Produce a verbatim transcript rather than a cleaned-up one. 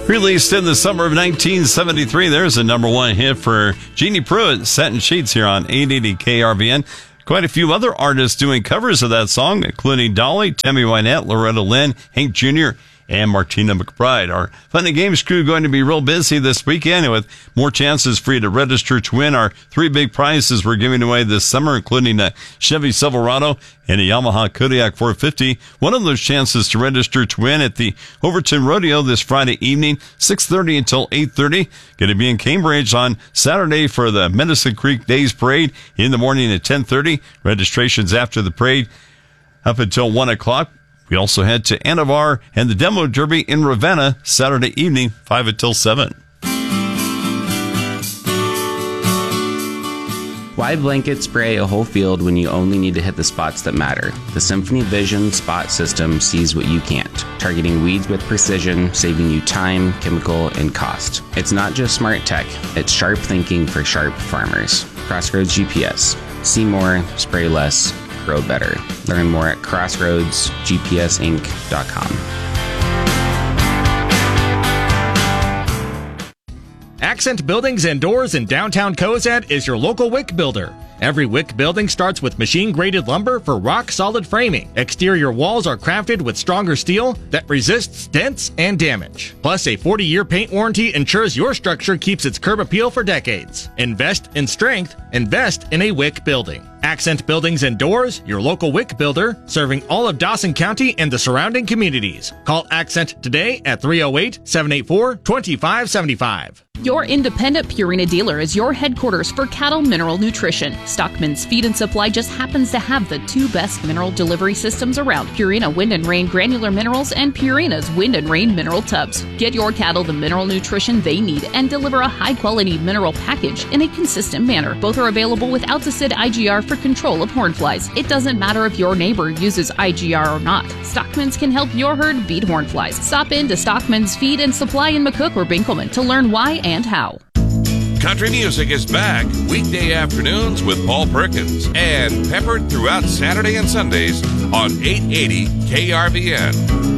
Released in the summer of nineteen seventy-three, there's a number one hit for Jeannie Pruitt, Satin Sheets here on eight eighty K R V N. Quite a few other artists doing covers of that song, including Dolly, Tammy Wynette, Loretta Lynn, Hank Junior, and Martina McBride. Our Fun and Games crew going to be real busy this weekend with more chances for you to register to win our three big prizes we're giving away this summer, including a Chevy Silverado and a Yamaha Kodiak four fifty. One of those chances to register to win at the Overton Rodeo this Friday evening, six thirty until eight thirty. Going to be in Cambridge on Saturday for the Medicine Creek Days Parade in the morning at ten thirty. Registrations after the parade up until one o'clock. We also head to Anavar and the Demo Derby in Ravenna Saturday evening, five until seven. Why blanket spray a whole field when you only need to hit the spots that matter? The Symphony Vision Spot System sees what you can't, targeting weeds with precision, saving you time, chemical, and cost. It's not just smart tech, it's sharp thinking for sharp farmers. Crossroads G P S. See more, spray less, grow better. Learn more at crossroads g p s inc dot com. Accent Buildings and Doors in downtown Cozad is your local wick builder. Every wick building starts with machine-graded lumber for rock-solid framing. Exterior walls are crafted with stronger steel that resists dents and damage. Plus, a forty-year paint warranty ensures your structure keeps its curb appeal for decades. Invest in strength. Invest in a wick building. Accent Buildings and Doors, your local wick builder, serving all of Dawson County and the surrounding communities. Call Accent today at three oh eight, seven eight four, two five seven five. Your independent Purina dealer is your headquarters for cattle mineral nutrition. Stockman's Feed and Supply just happens to have the two best mineral delivery systems around, Purina Wind and Rain Granular Minerals and Purina's Wind and Rain Mineral Tubs. Get your cattle the mineral nutrition they need and deliver a high-quality mineral package in a consistent manner. Both are available with Alticid I G R for control of hornflies. It doesn't matter if your neighbor uses I G R or not. Stockman's can help your herd beat hornflies. Stop in to Stockman's Feed and Supply in McCook or Binkelman to learn why and how. Country music is back weekday afternoons with Paul Perkins and peppered throughout Saturday and Sundays on eight eighty K R V N.